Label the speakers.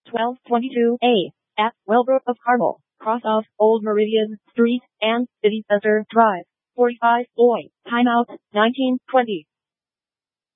Speaker 1: 1222A, at Wellbrook of Carmel, cross of Old Meridian Street and City Center Drive. 45 Boy, timeout, 1920.